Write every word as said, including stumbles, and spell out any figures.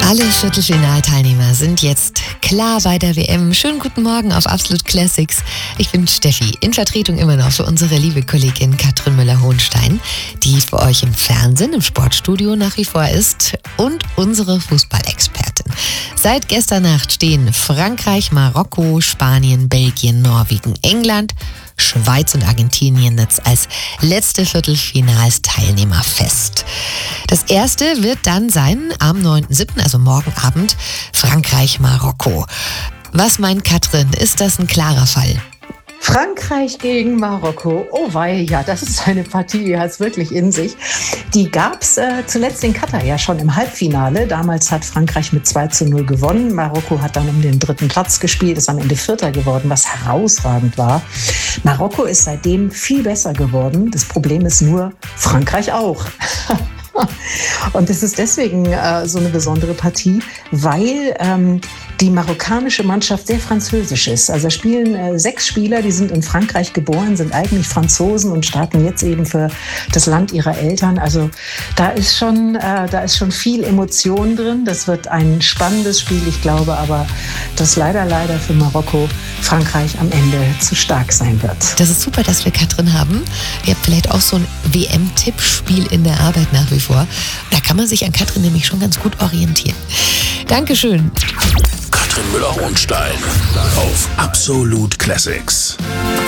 Alle Viertelfinalteilnehmer sind jetzt klar bei der W M. Schönen guten Morgen auf Absolut Classics. Ich bin Steffi, in Vertretung immer noch für unsere liebe Kollegin Katrin Müller-Hohenstein, die für euch im Fernsehen, im Sportstudio nach wie vor ist, und unsere Fußballexpertin. Seit gestern Nacht stehen Frankreich, Marokko, Spanien, Belgien, Norwegen, England, Schweiz und Argentinien jetzt als letzte Viertelfinalsteilnehmer fest. Das erste wird dann sein am neunten siebten, also morgen Abend, Frankreich-Marokko. Was meint Katrin? Ist das ein klarer Fall? Frankreich gegen Marokko. Oh wei, ja, das ist eine Partie, die hat es wirklich in sich. Die gab es äh, zuletzt in Katar ja schon im Halbfinale. Damals hat Frankreich mit zwei zu null gewonnen. Marokko hat dann um den dritten Platz gespielt, ist am Ende Vierter geworden, was herausragend war. Marokko ist seitdem viel besser geworden. Das Problem ist nur, Frankreich auch. Und es ist deswegen äh, so eine besondere Partie, weil ähm, die marokkanische Mannschaft sehr französisch ist. Also da spielen äh, sechs Spieler, die sind in Frankreich geboren, sind eigentlich Franzosen und starten jetzt eben für das Land ihrer Eltern. Also da ist schon, äh, da ist schon viel Emotion drin. Das wird ein spannendes Spiel, ich glaube aber, dass leider, leider für Marokko Frankreich am Ende zu stark sein wird. Das ist super, dass wir Katrin haben. Ihr habt vielleicht auch so ein W M-Tippspiel in der Arbeit nach wie vor. Da kann man sich an Katrin nämlich schon ganz gut orientieren. Dankeschön. Katrin Müller-Hohenstein auf Absolut Classics.